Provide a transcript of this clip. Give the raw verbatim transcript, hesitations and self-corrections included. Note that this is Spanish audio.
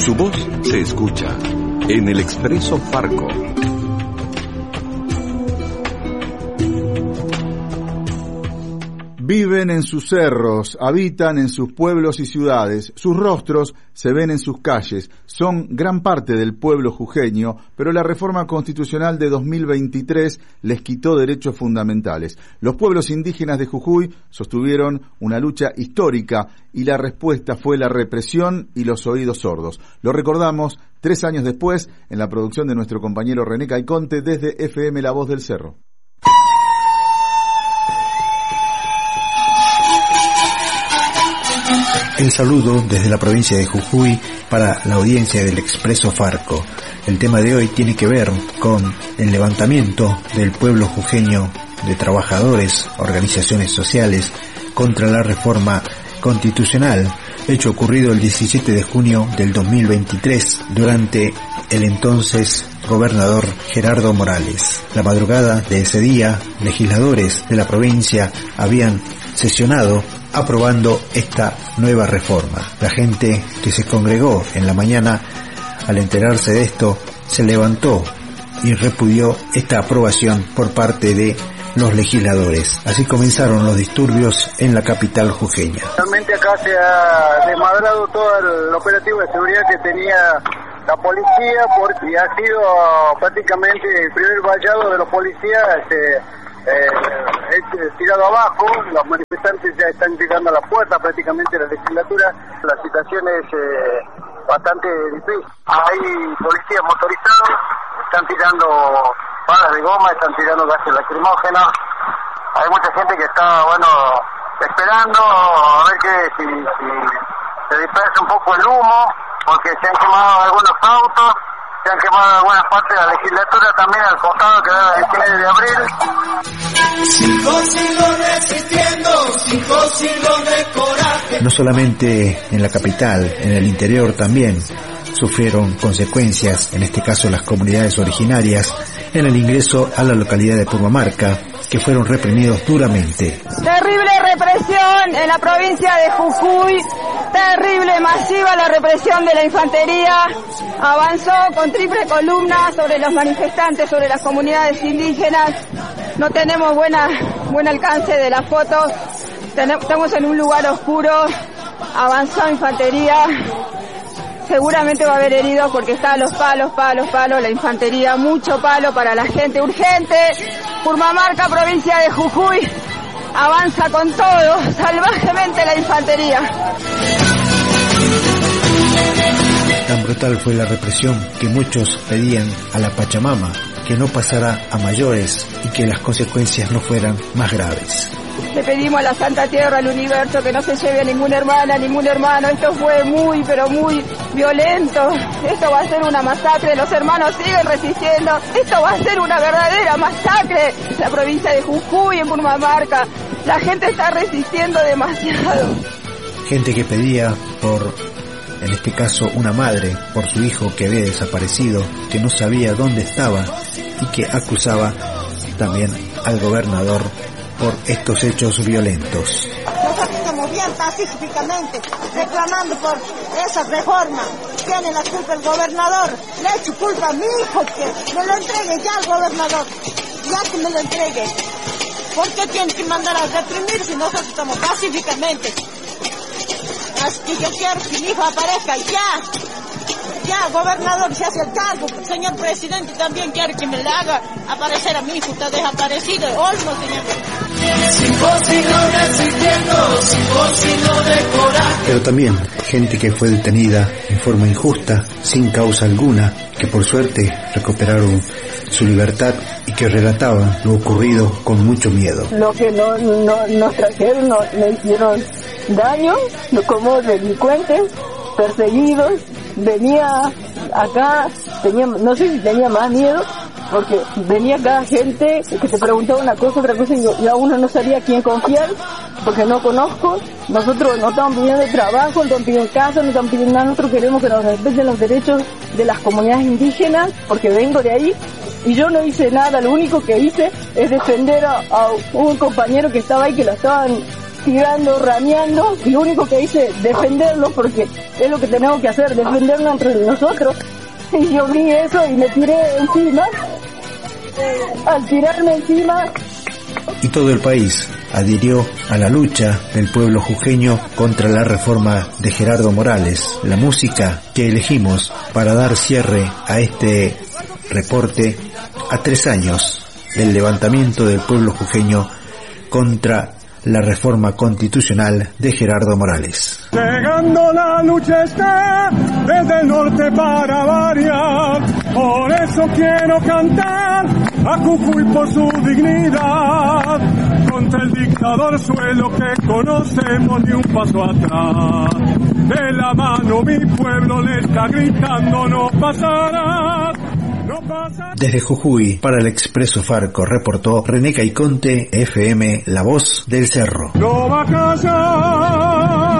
Su voz se escucha en el Expreso Farco. Viven en sus cerros, habitan en sus pueblos y ciudades, sus rostros se ven en sus calles, son gran parte del pueblo jujeño, pero la reforma constitucional de dos mil veintitrés les quitó derechos fundamentales. Los pueblos indígenas de Jujuy sostuvieron una lucha histórica y la respuesta fue la represión y los oídos sordos. Lo recordamos tres años después en la producción de nuestro compañero René Caiconte desde F M La Voz del Cerro. El saludo desde la provincia de Jujuy para la audiencia del Expreso Farco. El tema de hoy tiene que ver con el levantamiento del pueblo jujeño de trabajadores, organizaciones sociales contra la reforma constitucional, hecho ocurrido el diecisiete de junio del dos mil veintitrés durante el entonces gobernador Gerardo Morales. La madrugada de ese día, legisladores de la provincia habían sesionado aprobando esta nueva reforma. La gente que se congregó en la mañana al enterarse de esto se levantó y repudió esta aprobación por parte de los legisladores. Así comenzaron los disturbios en la capital jujeña. Realmente acá se ha desmadrado todo el operativo de seguridad que tenía la policía porque ha sido prácticamente el primer vallado de los policías este, Eh, es tirado abajo. Los manifestantes ya están llegando a la puerta prácticamente de la legislatura. La situación es eh, bastante difícil. Hay policías motorizados, están tirando balas de goma, están tirando gases lacrimógenos. Hay mucha gente que está, bueno, esperando a ver que si, si se dispersa un poco el humo, porque se han quemado algunos autos. Se han quemado algunas partes de la legislatura también al costado que da el diecinueve de abril. Cinco siglos resistiendo, cinco siglos de coraje. No solamente en la capital, en el interior también sufrieron consecuencias, en este caso las comunidades originarias, en el ingreso a la localidad de Purmamarca, que fueron reprimidos duramente. Terrible represión en la provincia de Jujuy, terrible, masiva la represión de la infantería, avanzó con triple columna sobre los manifestantes, sobre las comunidades indígenas. No tenemos buena, buen alcance de las fotos, estamos en un lugar oscuro, avanzó infantería, seguramente va a haber heridos porque está a los palos, palos, palos, la infantería, mucho palo para la gente, urgente. Purmamarca, provincia de Jujuy, avanza con todo, salvajemente la infantería. Tan brutal fue la represión que muchos pedían a la Pachamama que no pasara a mayores y que las consecuencias no fueran más graves. Le pedimos a la Santa Tierra, al universo, que no se lleve a ninguna hermana, a ningún hermano. Esto fue muy, pero muy violento. Esto va a ser una masacre. Los hermanos siguen resistiendo. Esto va a ser una verdadera masacre. La provincia de Jujuy, en Purmamarca, la gente está resistiendo demasiado. Gente que pedía por, en este caso, una madre, por su hijo que había desaparecido, que no sabía dónde estaba y que acusaba también al gobernador por estos hechos violentos. Nosotros estamos bien pacíficamente reclamando por esa reforma. Tiene la culpa el gobernador. Le he hecho culpa a mi hijo que me lo entregue ya al gobernador. Ya que me lo entregue. ¿Por qué tiene que mandar a reprimir si nosotros estamos pacíficamente? Así que yo quiero que mi hijo aparezca ya. Ya, gobernador, se hace el cargo. Señor presidente, también quiere que me le haga aparecer a mi hijo. Está desaparecido. Olmo, señor. Cinco siglos resistiendo, cinco siglos de coraje. Pero también gente que fue detenida en forma injusta, sin causa alguna, que por suerte recuperaron su libertad y que relataban lo ocurrido con mucho miedo. Los que no, no, nos trajeron, no, nos hicieron daño, como delincuentes, perseguidos. Venía acá, tenía, no sé si tenía más miedo, porque venía acá gente que te preguntaba una cosa, otra cosa, y yo, yo a uno no sabía a quién confiar, porque no conozco. Nosotros no estamos pidiendo trabajo, no estamos pidiendo casa, no estamos pidiendo nada. Nosotros queremos que nos respeten los derechos de las comunidades indígenas, porque vengo de ahí, y yo no hice nada. Lo único que hice es defender a, a un compañero que estaba ahí, que lo estaban tirando, rameando, y lo único que hice es defenderlo, porque es lo que tenemos que hacer, defenderlo entre nosotros. Y yo vi eso y me tiré encima. Al tirarme encima... Y todo el país adhirió a la lucha del pueblo jujeño contra la reforma de Gerardo Morales. La música que elegimos para dar cierre a este reporte a tres años del levantamiento del pueblo jujeño contra la reforma constitucional de Gerardo Morales. Llegando la lucha está desde el norte para variar, por eso quiero cantar a Jujuy por su dignidad, contra el dictador suelo que conocemos ni un paso atrás, de la mano mi pueblo le está gritando no pasará. Desde Jujuy, para el Expreso Farco, reportó René Caiconte, F M, La Voz del Cerro. No va a callar.